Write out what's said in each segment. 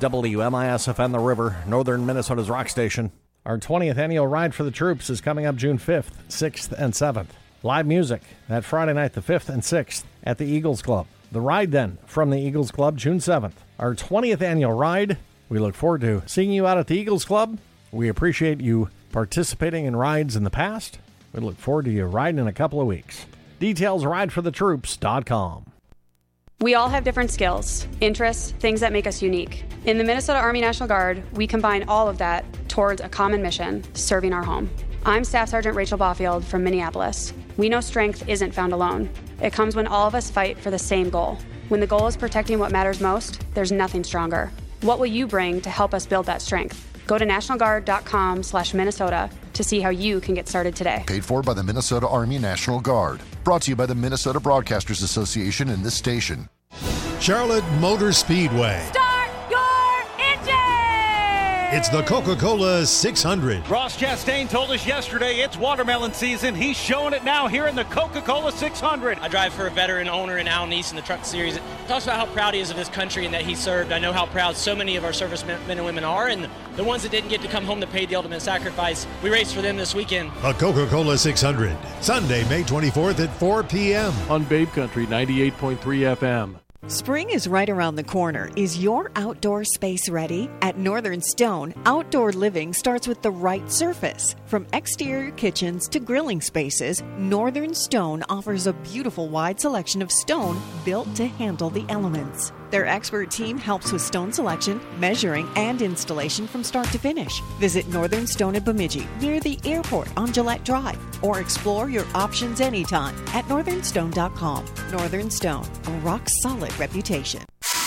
WMISFN The River, northern Minnesota's rock station. Our 20th annual Ride for the Troops is coming up June 5th, 6th, and 7th. Live music that Friday night, the 5th and 6th, at the Eagles Club. The ride then from the Eagles Club, June 7th. Our 20th annual ride. We look forward to seeing you out at the Eagles Club. We appreciate you participating in rides in the past. We look forward to you riding in a couple of weeks. Details, rideforthetroops.com. We all have different skills, interests, things that make us unique. In the Minnesota Army National Guard, we combine all of that towards a common mission, serving our home. I'm Staff Sergeant Rachel Baufield from Minneapolis. We know strength isn't found alone. It comes when all of us fight for the same goal. When the goal is protecting what matters most, there's nothing stronger. What will you bring to help us build that strength? Go to nationalguard.com/Minnesota to see how you can get started today. Paid for by the Minnesota Army National Guard. Brought to you by the Minnesota Broadcasters Association and this station. Charlotte Motor Speedway. Start your engine! It's the Coca-Cola 600. Ross Chastain told us yesterday it's watermelon season. He's showing it now here in the Coca-Cola 600. I drive for a veteran owner in Al Neese in the Truck Series. It talks about how proud he is of this country and that he served. I know how proud so many of our servicemen and women are, and the ones that didn't get to come home to pay the ultimate sacrifice, we raced for them this weekend. The Coca-Cola 600, Sunday, May 24th at 4 p.m. on Babe Country 98.3 FM. Spring is right around the corner. Is your outdoor space ready? At Northern Stone, outdoor living starts with the right surface. From exterior kitchens to grilling spaces, Northern Stone offers a beautiful wide selection of stone built to handle the elements. Their expert team helps with stone selection, measuring, and installation from start to finish. Visit Northern Stone at Bemidji, near the airport on Gillette Drive, or explore your options anytime at northernstone.com. Northern Stone, a rock-solid reputation.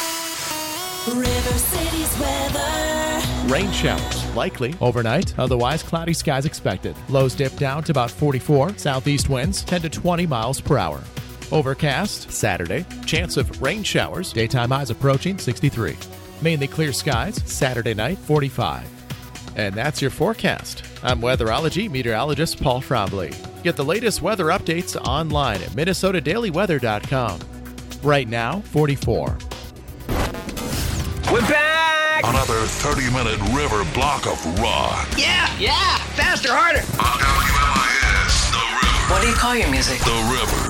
River City's weather. Rain showers likely overnight, otherwise cloudy skies expected. Lows dip down to about 44. Southeast winds 10 to 20 miles per hour. Overcast Saturday, chance of rain showers, daytime highs approaching 63. Mainly clear skies Saturday night, 45. And that's your forecast. I'm weatherology meteorologist Paul Trombley. Get the latest weather updates online at minnesotadailyweather.com. Right now, 44. We're back! Another 30-minute river block of rock. Yeah! Faster, harder! On WMIS, The River. What do you call your music? The River.